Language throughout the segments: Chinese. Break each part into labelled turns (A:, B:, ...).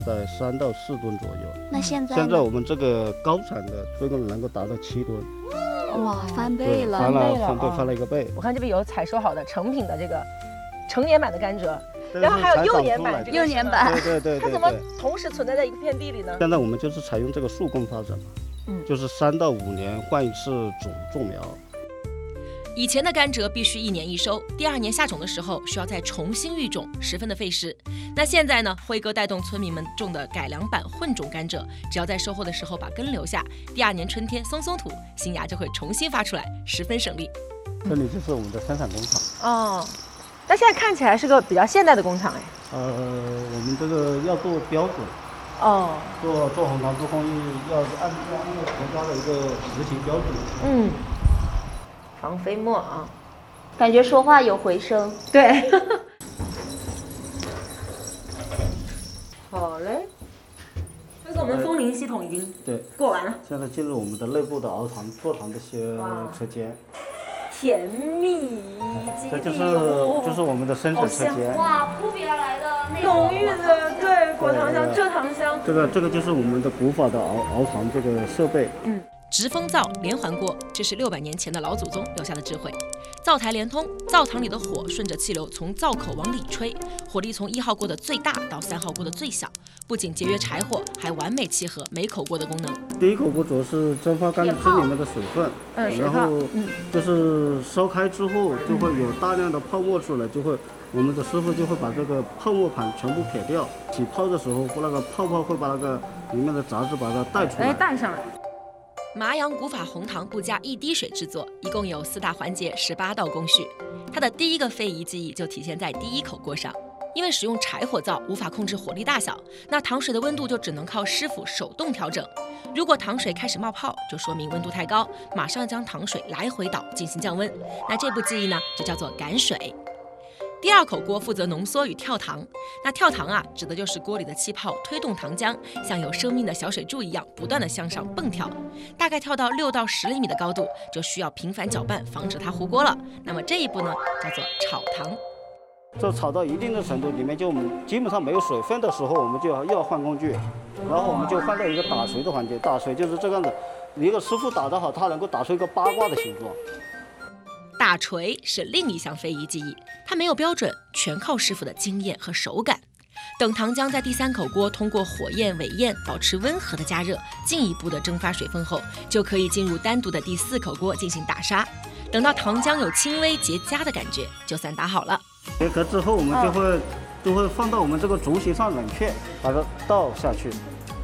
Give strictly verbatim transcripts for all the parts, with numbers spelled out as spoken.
A: 在三到四吨左右。
B: 那现在
A: 现在我们这个高产的最高能够达到七吨。
B: 哇，翻倍了，
A: 翻了，
C: 翻倍了
A: 翻倍
C: 啊
A: 翻了一个倍。
C: 我看这边有采收好的成品的这个成年版的甘蔗，然后还有幼年版，这个
B: 幼年版，
A: 对对对对。
C: 它怎么同时存在在一个片地里呢？
A: 现在我们就是采用这个树根发展，嗯，就是三到五年换一次种种苗。
D: 以前的甘蔗必须一年一收，第二年下种的时候需要再重新育种，十分的费时。那现在呢，辉哥带动村民们种的改良版混种甘蔗，只要在收获的时候把根留下，第二年春天松松土，新芽就会重新发出来，十分省力。
A: 这里就是我们的生产工厂。
C: 哦，但现在看起来是个比较现代的工厂哎。
A: 呃，我们这个要做标准。
C: 哦。
A: 做做红糖做工艺要按按照国家的一个实行标准。
C: 嗯。防飞沫啊，
B: 感觉说话有回声。
C: 对。好嘞。这个我们风铃系统已经
A: 对
C: 过完了。
A: 现在进入我们的内部的熬糖、做糖这些车间。
C: 甜蜜。
A: 这就是就是我们的生产车间。
B: 哇，扑鼻而来的那
C: 浓郁的对果糖香、蔗糖香。
A: 这个这个就是我们的古法的熬熬糖这个设备。
D: 嗯。直风灶、连环锅，这是六百年前的老祖宗留下的智慧。灶台连通，灶膛里的火顺着气流从灶口往里吹，火力从一号锅的最大到三号锅的最小，不仅节约柴火，还完美契合每口锅的功能。
A: 第一口锅主要是蒸发干汁里面的水分，
C: 嗯，
A: 然后就是烧开之后就会有大量的泡沫出来，就会我们的师傅就会把这个泡沫盘全部撇掉，起泡的时候那个泡泡会把那个里面的杂质把它带出来，
C: 哎，带上来。
D: 麻阳古法红糖不加一滴水制作，一共有四大环节，十八道工序。它的第一个非遗技艺就体现在第一口锅上，因为使用柴火灶无法控制火力大小，那糖水的温度就只能靠师傅手动调整。如果糖水开始冒泡，就说明温度太高，马上将糖水来回倒进行降温。那这步技艺呢，就叫做赶水。第二口锅负责浓缩与跳糖，那跳糖啊，指的就是锅里的气泡推动糖浆像有生命的小水柱一样，不断的向上蹦跳，大概跳到六到十厘米的高度，就需要频繁搅拌，防止它糊锅了。那么这一步呢，叫做炒糖。
A: 这炒到一定的程度，里面就基本上没有水分的时候，我们就要又要换工具，然后我们就换到一个打锤的环节。打锤就是这样的，一个师傅打得好，他能够打出一个八卦的形状。
D: 打锤是另一项非遗技艺，它没有标准，全靠师傅的经验和手感。等糖浆在第三口锅通过火焰、尾焰保持温和的加热，进一步的蒸发水分后，就可以进入单独的第四口锅进行打沙。等到糖浆有轻微结痂的感觉，就算打好了。
A: 结壳之后，我们就会、嗯、就会放到我们这个竹席上冷却，把它倒下去。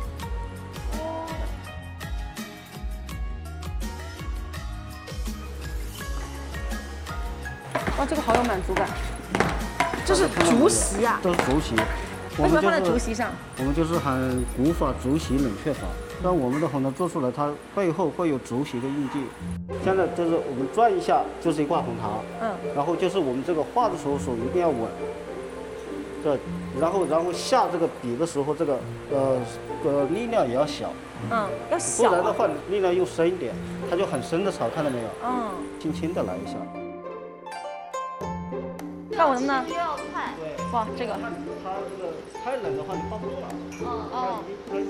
C: 哇，这个好有满足感。这是竹席啊？
A: 这是竹席。
C: 为什么放在竹席上？
A: 我们就是喊古法竹席冷却法。让我们的红糖做出来，它背后会有竹席的印记。现在就是我们转一下，就是一挂红糖。嗯。然后就是我们这个画的时候手一定要稳。这，然后然后下这个笔的时候，这个呃呃力量也要小。
C: 嗯，要小。
A: 不然的话，力量又深一点，它就很深的炒，看到没有？嗯。轻轻的来一下。
C: 看我能不能？
B: 又要快。
C: 对。哇，这个。
A: 它它这个太冷的话，你抱不住了。
B: 哦哦。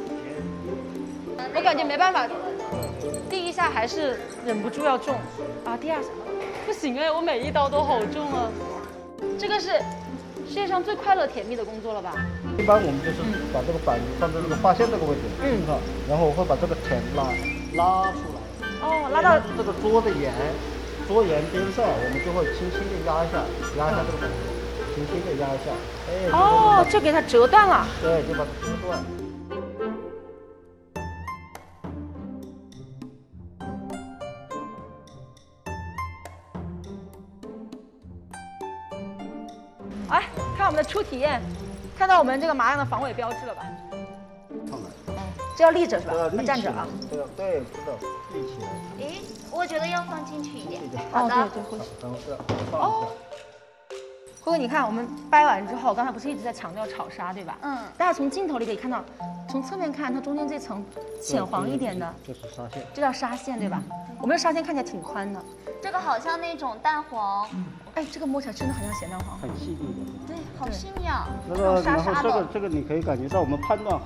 C: 我感觉没办法，第一下还是忍不住要重啊，第二下不行哎，我每一刀都好重啊。这个是世界上最快乐甜蜜的工作了吧？
A: 一般我们就是把这个板放在这个画线这个位置，嗯，然后我会把这个甜拉拉出来。
C: 哦，拉到
A: 这个桌的沿，桌沿边上，我们就会轻轻的压一下，压一下这个板子，轻轻的压一下，哎。
C: 哦，就给它折断了。
A: 对，就把它折断。
C: 哎，看我们的初体验，看到我们这个麻样的防伪标志了吧？
A: 看来。
C: 嗯，这要立着是吧？
A: 要
C: 站着啊。
A: 对对，是的，立起来。
B: 诶，我觉得要放进去一点。
C: 好的。哦，对对，会。
A: 然后这放一下。
C: 辉哥，你看我们掰完之后，刚才不是一直在强调炒沙对吧？嗯。大家从镜头里可以看到，从侧面看，它中间这层浅黄一点的，
A: 这是沙线，
C: 这叫沙线对吧？我们的沙线看起来挺宽的。
B: 这个好像那种蛋黄，我
C: 哎，这个摸起来真的很像咸蛋黄，
A: 很细腻的。
B: 对，好细腻啊。
A: 这个，然后这个这个你可以感觉到我们判断